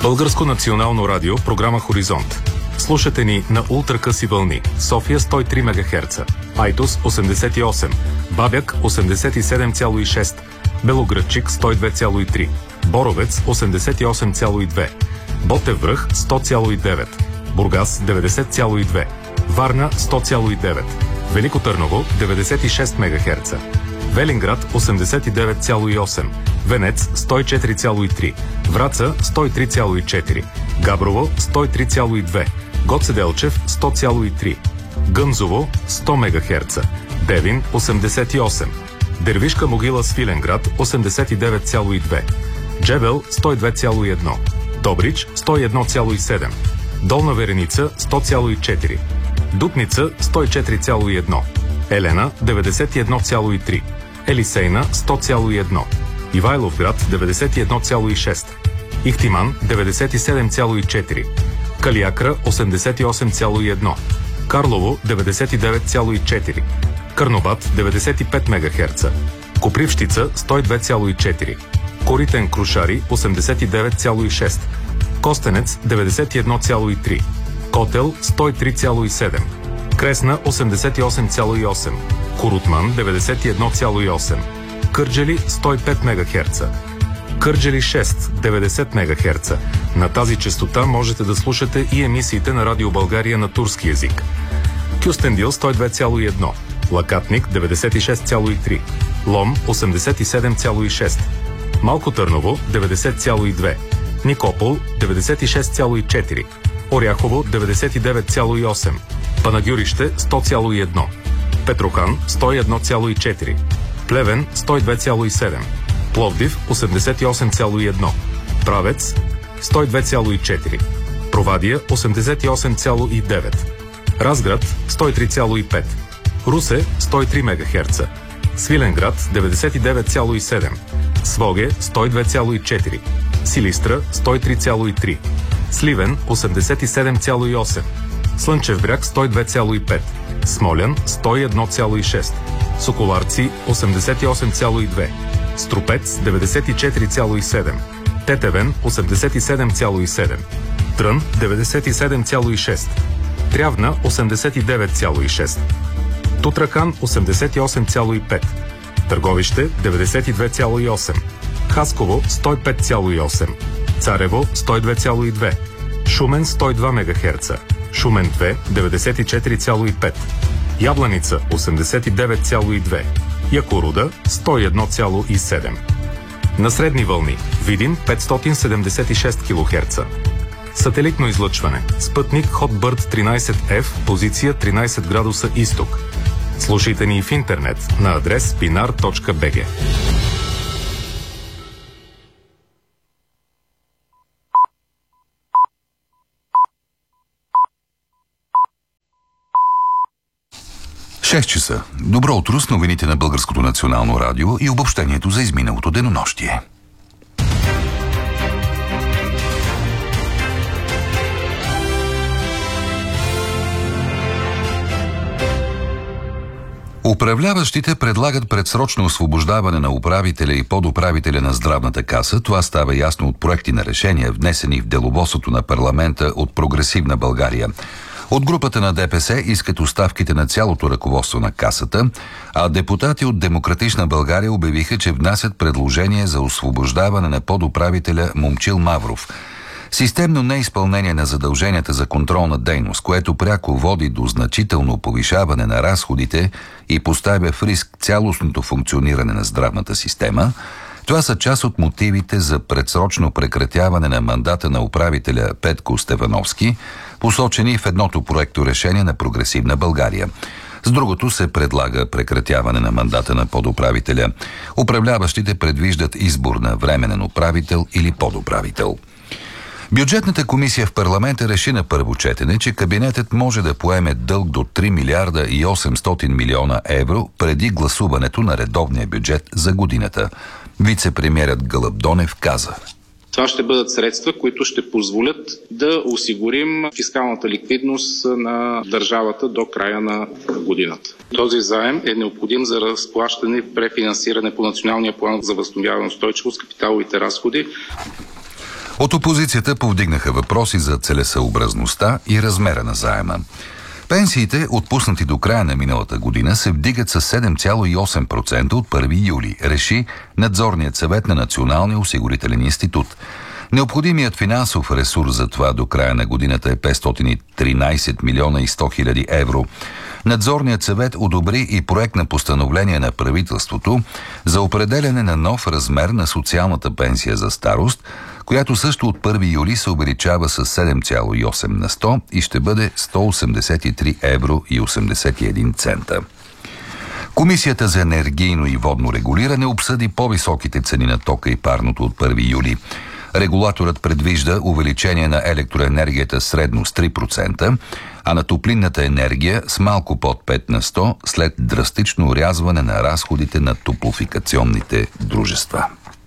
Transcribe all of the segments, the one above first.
Българско национално радио, програма Хоризонт. Слушате ни на ултракъси вълни. София 103 МГц, Айтос 88, Бабяк 87,6, Белоградчик 102,3, Боровец 88,2, Ботев връх 100,9, Бургас 90,2, Варна 100,9, Велико Търново 96 МГц, Велинград 89,8, Венец 104,3, Враца 103,4, Габрово 103,2, Гоце Делчев 100,3, Гъмзово 100 МГц, Девин 88, Дервишка могила Свиленград 89,2, Джебел 102,1, Добрич 101,7, Долна Вереница 100,4, Дупница 104,1, Елена 91,3, Елисейна 100,1, Ивайловград 91,6, Ихтиман 97,4, Калиакра 88,1, Карлово 99,4, Карнобат 95 МГц, Копривщица 102,4, Коритен Крушари 89,6, Костенец 91,3, Котел 103,7, Кресна 88,8, Корутман 91,8, Кърджали 105 МГц, Кърджали 6 90 МГц. На тази честота можете да слушате и емисиите на Радио България на турски език. Кюстендил 102,1, Лакатник 96,3, Лом 87,6, Малко Търново 90,2, Никопол 96,4, Оряхово 99,8, Панагюрище 100,1, Петрохан 101,4, Плевен 102,7, Пловдив 88,1, Правец 102,4, Провадия 88,9, Разград 103,5, Русе 103 МГц, Свиленград 99,7, Своге 102,4, Силистра 103,3, Сливен 87,8, Слънчев бряг 102,5, Смолян 101,6, Соколарци 88,2, Струпец 94,7, Тетевен 87,7, Трън 97,6, Трявна 89,6, Тутракан 88,5, Търговище 92,8, Хасково 105,8, Царево 102,2, Шумен 102 МГц, Шумен 2 94,5, Ябланица 89,2, Якоруда 101,7. На средни вълни Видин 576 кГц. Сателитно излъчване. Спътник Hotbird 13F, позиция 13 градуса изток. Слушайте ни в интернет на адрес pinar.bg. Шест часа. Добро утро с новините на Българското национално радио и обобщението за изминалото денонощие. Управляващите предлагат предсрочно освобождаване на управителя и подуправителя на Здравната каса. Това става ясно от проекти на решения, внесени в деловодството на парламента от Прогресивна България. От групата на ДПС искат оставките на цялото ръководство на касата, а депутати от Демократична България обявиха, че внасят предложение за освобождаване на подуправителя Момчил Мавров. Системно неизпълнение на задълженията за контролна дейност, което пряко води до значително повишаване на разходите и поставя в риск цялостното функциониране на здравната система, това са част от мотивите за предсрочно прекратяване на мандата на управителя Петко Стефановски, посочени в едното проекто решение на Прогресивна България. С другото се предлага прекратяване на мандата на подуправителя. Управляващите предвиждат избор на временен управител или подуправител. Бюджетната комисия в парламента реши на първо четене, че кабинетът може да поеме дълг до 3 милиарда и 800 милиона евро преди гласуването на редовния бюджет за годината. Вице-премиерът Гълъб Донев каза: Това ще бъдат средства, които ще позволят да осигурим фискалната ликвидност на държавата до края на годината. Този заем е необходим за разплащане и префинансиране по Националния план за възстановяване и устойчивост, капиталовите разходи. От опозицията повдигнаха въпроси за целесъобразността и размера на заема. Пенсиите, отпуснати до края на миналата година, се вдигат с 7,8% от 1 юли, реши Надзорният съвет на Националния осигурителен институт. Необходимият финансов ресурс за това до края на годината е 513 милиона и 100 хиляди евро. Надзорният съвет одобри и проект на постановление на правителството за определяне на нов размер на социалната пенсия за старост, която също от 1 юли се увеличава с 7,8 на 100 и ще бъде 183 евро и 81 цента. Комисията за енергийно и водно регулиране обсъди по-високите цени на тока и парното от 1 юли. Регулаторът предвижда увеличение на електроенергията средно с 3%, а на топлинната енергия с малко под 5 на 100 след драстично орязване на разходите на топлофикационните дружества.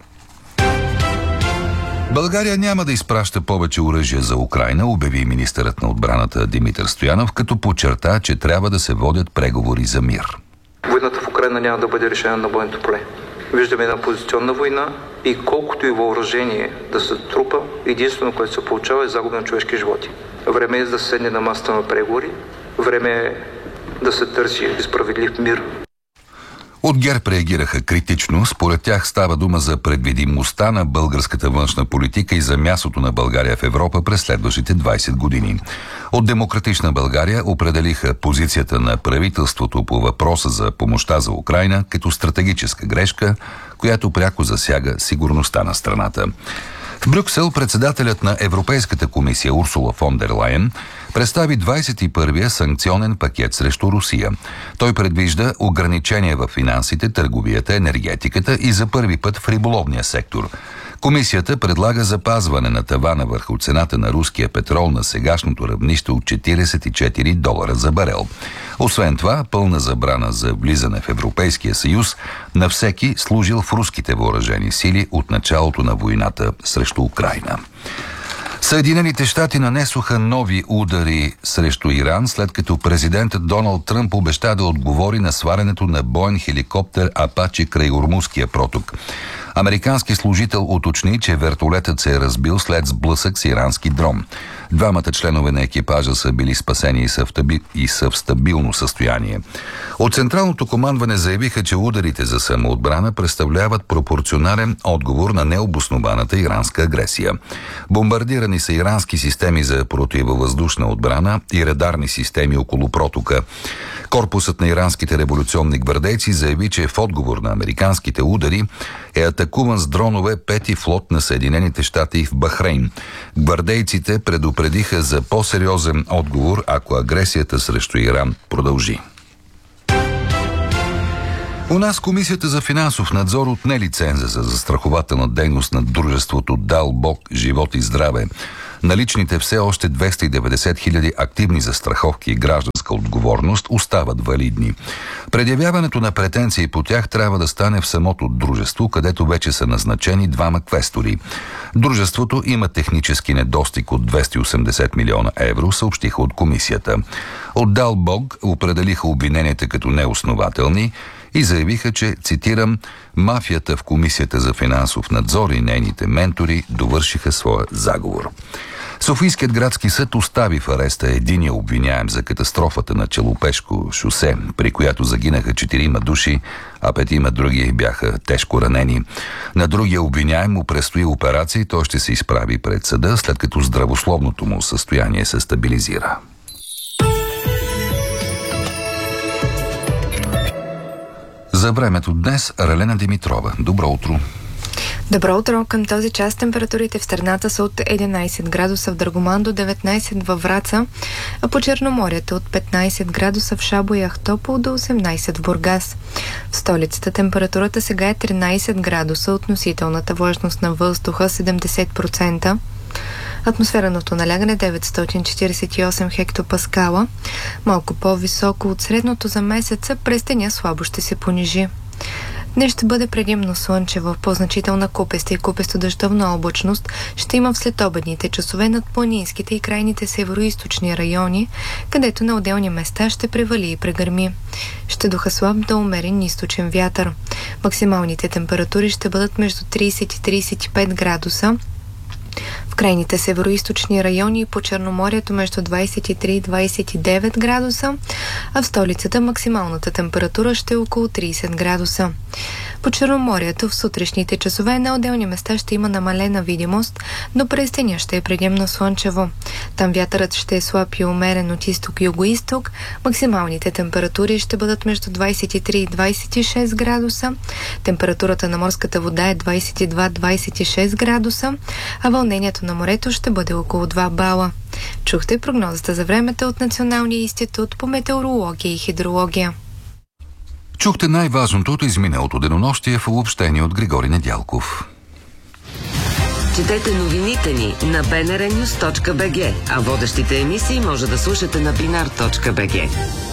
България няма да изпраща повече оръжие за Украйна, обяви министърът на отбраната Димитър Стоянов, като подчерта, че трябва да се водят преговори за мир. Войната в Украйна няма да бъде решена на бойното поле. Виждаме една позиционна война и колкото и въоръжение да се трупа, единствено, което се получава, е загуба на човешки животи. Време е да се седне на масата на преговори, време е да се търси справедлив мир. От ГЕРБ реагираха критично. Според тях става дума за предвидимостта на българската външна политика и за мястото на България в Европа през следващите 20 години. От Демократична България определиха позицията на правителството по въпроса за помощта за Украйна като стратегическа грешка, която пряко засяга сигурността на страната. В Брюксел председателят на Европейската комисия Урсула фон дер Лайен представи 21-я санкционен пакет срещу Русия. Той предвижда ограничения в финансите, търговията, енергетиката и за първи път в риболовния сектор. Комисията предлага запазване на тавана върху цената на руския петрол на сегашното равнище от $44 за барел. Освен това, пълна забрана за влизане в Европейския съюз на всеки служил в руските въоръжени сили от началото на войната срещу Украйна. Съединените щати нанесоха нови удари срещу Иран, след като президентът Доналд Тръмп обеща да отговори на свалянето на боен хеликоптер Апачи край Ормузския проток. Американски служител уточни, че вертолетът се е разбил след сблъсък с ирански дрон. Двамата членове на екипажа са били спасени и са в стабилно състояние. От Централното командване заявиха, че ударите за самоотбрана представляват пропорционален отговор на необоснованата иранска агресия. Бомбардирани са ирански системи за противовъздушна отбрана и радарни системи около протока. Корпусът на иранските революционни гвардейци заяви, че в отговор на американските удари е атакуван с дронове 5-ти флот на Съединените щати в Бахрейн. Гвардейците предупредиха за по-сериозен отговор, ако агресията срещу Иран продължи. У нас Комисията за финансов надзор отне лиценза за застрахователна дейност на дружеството Дал Бог, живот и здраве. Наличните все още 290 хиляди активни застраховки и гражданска отговорност остават валидни. Предявяването на претенции по тях трябва да стане в самото дружество, където вече са назначени двама квестори. Дружеството има технически недостиг от 280 милиона евро, съобщиха от комисията. От Дал Бог определиха обвиненията като неоснователни и заявиха, че, цитирам, мафията в Комисията за финансов надзор и нейните ментори довършиха своя заговор. Софийският градски съд остави в ареста единия обвиняем за катастрофата на Челопешко шосе, при която загинаха 4 души, а 5 други бяха тежко ранени. На другия обвиняем му предстои операция и той ще се изправи пред съда, след като здравословното му състояние се стабилизира. За времето днес Ралена Димитрова. Добро утро! Добро утро! Към този час температурите в страната са от 11 градуса в Драгоман до 19 във Враца, а по Черноморието от 15 градуса в Шабо и Ахтопол до 18 в Бургас. В столицата температурата сега е 13 градуса, относителната влажност на въздуха 70%. Атмосферното налягане 948 хектопаскала, малко по-високо от средното за месеца, през деня слабо ще се понижи. Днес ще бъде предимно слънчево, по-значителна купеста и купесто-дъждовна облачност ще има в следобедните часове над планинските и крайните североизточни райони, където на отделни места ще превали и прегърми. Ще духа слаб до умерен източен вятър. Максималните температури ще бъдат между 30 и 35 градуса. В крайните североизточни райони по Черноморието между 23 и 29 градуса, а в столицата максималната температура ще е около 30 градуса. По Черноморието в сутрешните часове на отделни места ще има намалена видимост, но през деня ще е предимно слънчево. Там вятърът ще е слаб и умерен от изток и югоизток. Максималните температури ще бъдат между 23 и 26 градуса. Температурата на морската вода е 22-26 градуса, а вълнението на морето ще бъде около 2 бала. Чухте прогнозата за времето от Националния институт по метеорология и хидрология. Чухте най-важното от изминалото денонощие в обобщение от Григорий Недялков. Четете новините ни на bnrnews.bg, а водещите емисии може да слушате на binar.bg.